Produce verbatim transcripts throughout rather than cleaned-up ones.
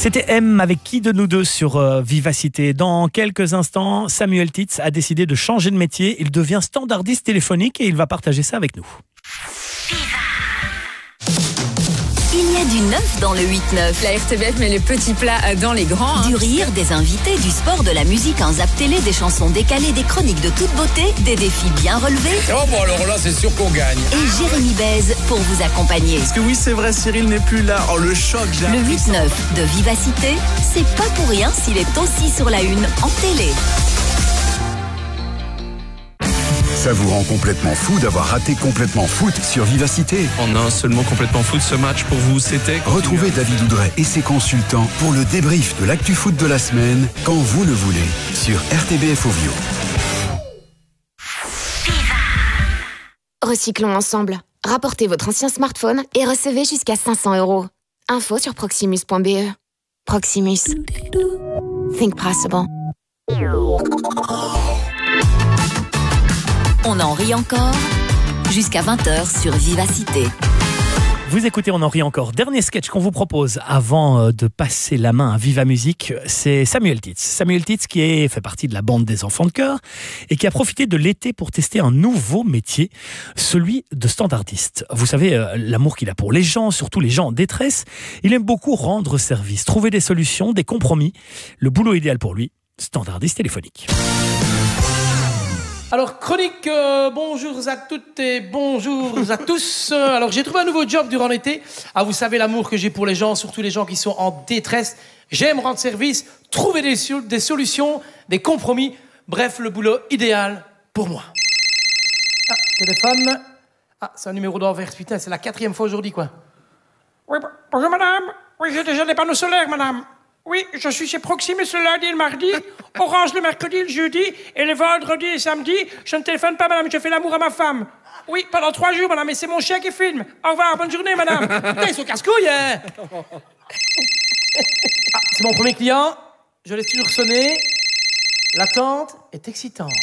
C'était M avec qui de nous deux sur euh, Vivacité. Dans quelques instants, Samuel Titz a décidé de changer de métier. Il devient standardiste téléphonique et il va partager ça avec nous. Il y a du neuf dans le huit neuf. La R T B F met les petits plats dans les grands. Hein. Du rire, des invités, du sport, de la musique en zap télé, des chansons décalées, des chroniques de toute beauté, des défis bien relevés. Oh bon alors là c'est sûr qu'on gagne. Et Jérémy Bèze pour vous accompagner. Parce que oui c'est vrai, Cyril n'est plus là. Oh le choc, j'ai Le huit neuf de Vivacité, c'est pas pour rien s'il est aussi sur la une en télé. Ça vous rend complètement fou d'avoir raté Complètement Foot sur Vivacité. En un seulement complètement foot, ce match pour vous c'était... Retrouvez David Oudret et ses consultants pour le débrief de l'actu foot de la semaine, quand vous le voulez, sur R T B F Ovio. Recyclons ensemble. Rapportez votre ancien smartphone et recevez jusqu'à cinq cents euros. Info sur proximus point b e. Proximus. Think possible. On en rit encore jusqu'à vingt heures sur Vivacité. Vous écoutez, on en rit encore. Dernier sketch qu'on vous propose avant de passer la main à Viva Musique, c'est Samuel Titz. Samuel Titz qui est, fait partie de la bande des enfants de chœur et qui a profité de l'été pour tester un nouveau métier, celui de standardiste. Vous savez, l'amour qu'il a pour les gens, surtout les gens en détresse, il aime beaucoup rendre service, trouver des solutions, des compromis. Le boulot idéal pour lui, standardiste téléphonique. Alors, chronique, euh, bonjour à toutes et bonjour à tous. Alors, j'ai trouvé un nouveau job durant l'été. Ah, vous savez l'amour que j'ai pour les gens, surtout les gens qui sont en détresse. J'aime rendre service, trouver des, des solutions, des compromis. Bref, le boulot idéal pour moi. Ah, téléphone. Ah, c'est un numéro d'envers. Putain, c'est la quatrième fois aujourd'hui, quoi. Oui, bonjour madame. Oui, j'ai déjà des panneaux solaires, madame. Oui, je suis chez Proximus le lundi et le mardi, Orange le mercredi et le jeudi, et le vendredi et samedi, je ne téléphone pas, madame, je fais l'amour à ma femme. Oui, pendant trois jours, madame, et c'est mon chien qui filme. Au revoir, bonne journée, madame. Putain, ils sont casse-couilles, hein. Ah, c'est mon premier client, je laisse toujours sonner. L'attente est excitante.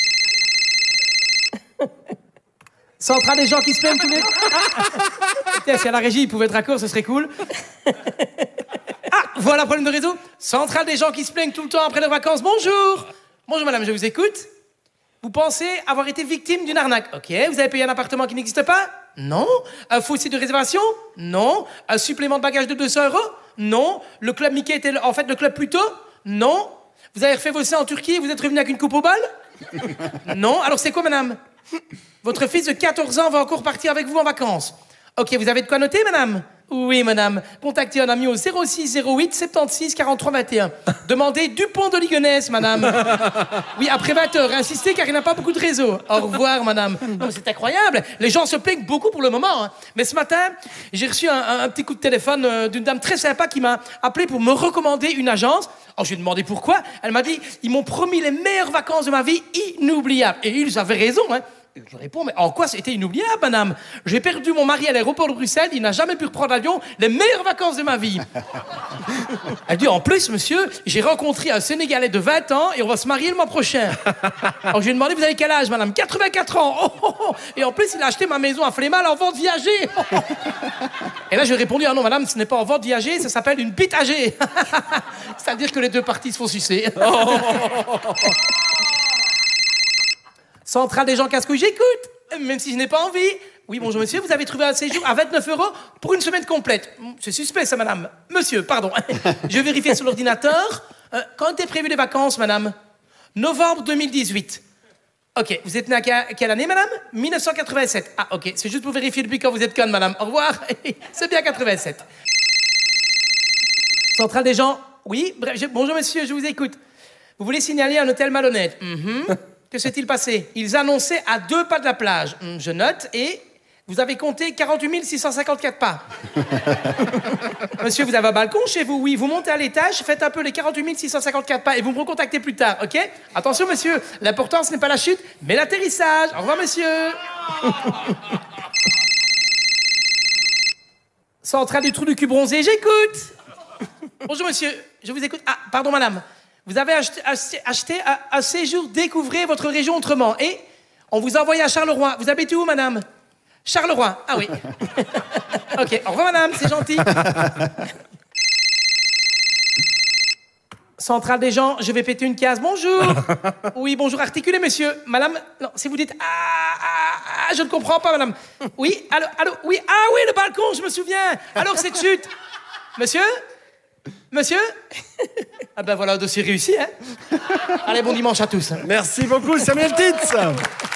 Centrale des gens qui se plaignent tous les... Putain, si à la régie, il pouvait être raccord, ce serait cool. Ah, voilà, problème de réseau. Centrale des gens qui se plaignent tout le temps après leurs vacances. Bonjour. Bonjour madame, je vous écoute. Vous pensez avoir été victime d'une arnaque? Ok, vous avez payé un appartement qui n'existe pas? Non. Un faux site de réservation? Non. Un supplément de bagage de deux cents euros? Non. Le club Mickey était en fait le club plus tôt? Non. Vous avez refait vos seins en Turquie et vous êtes revenu avec une coupe au bal? Non. Alors c'est quoi madame? Votre fils de quatorze ans va encore partir avec vous en vacances. Ok, vous avez de quoi noter madame? Oui, madame. Contactez un ami au zéro six zéro huit soixante-seize quarante-trois vingt et un. Demandez Dupont de Ligonnès, madame. Oui, après vingt heures. Insistez car il n'a pas beaucoup de réseau. Au revoir, madame. Non, mais c'est incroyable. Les gens se plaignent beaucoup pour le moment. Hein. Mais ce matin, j'ai reçu un, un, un petit coup de téléphone euh, d'une dame très sympa qui m'a appelé pour me recommander une agence. Alors, je lui ai demandé pourquoi. Elle m'a dit, ils m'ont promis les meilleures vacances de ma vie, inoubliables. Et ils avaient raison, hein. Je réponds, mais en quoi c'était inoubliable, madame? J'ai perdu mon mari à l'aéroport de Bruxelles, il n'a jamais pu reprendre l'avion, les meilleures vacances de ma vie. Elle dit, en plus, monsieur, j'ai rencontré un Sénégalais de vingt ans et on va se marier le mois prochain. Alors je lui ai demandé, vous avez quel âge, madame? quatre-vingt-quatre ans. Oh, oh, oh. Et en plus, il a acheté ma maison à Flémal en vente viager. Oh, oh. Et là, je lui ai répondu, ah non, madame, ce n'est pas en vente viager, ça s'appelle une bite âgée. C'est-à-dire que les deux parties se font sucer. Oh. Centrale des gens casse-couilles, j'écoute, même si je n'ai pas envie. Oui, bonjour monsieur, vous avez trouvé un séjour à vingt-neuf euros pour une semaine complète. C'est suspect ça, madame. Monsieur, pardon. Je vérifie sur l'ordinateur. Euh, quand étaient prévues les vacances, madame? Novembre deux mille dix-huit. Ok, vous êtes née à quelle année, madame? mille neuf cent quatre-vingt-sept. Ah, ok, c'est juste pour vérifier depuis quand vous êtes conne, madame. Au revoir. C'est bien quatre-vingt-sept. Centrale des gens, oui, bref, je... bonjour monsieur, je vous écoute. Vous voulez signaler un hôtel malhonnête? Mm-hmm. Que s'est-il passé? Ils annonçaient à deux pas de la plage. Je note et vous avez compté quarante-huit mille six cent cinquante-quatre pas. Monsieur, vous avez un balcon chez vous? Oui, vous montez à l'étage, faites un peu les quarante-huit mille six cent cinquante-quatre pas et vous me recontactez plus tard, ok? Attention, monsieur, l'important, ce n'est pas la chute, mais l'atterrissage. Au revoir, monsieur. Centrale du trou du cul bronzé, j'écoute. Bonjour, monsieur, je vous écoute. Ah, pardon, madame. Vous avez acheté, acheté, acheté un, un séjour Découvrez votre région autrement. Et on vous a envoyé à Charleroi. Vous habitez où, madame? Charleroi. Ah oui. Ok, au revoir, madame, c'est gentil. Centrale des gens, je vais péter une case. Bonjour. Oui, bonjour, articulez, monsieur. Madame, non, si vous dites ah, ah, ah, je ne comprends pas, madame. Oui, allô, allô, oui, ah oui, le balcon, je me souviens. Alors, cette chute. Monsieur Monsieur Ah ben voilà, dossier réussi, hein. Allez, bon dimanche à tous. Merci beaucoup, Samuel Titz.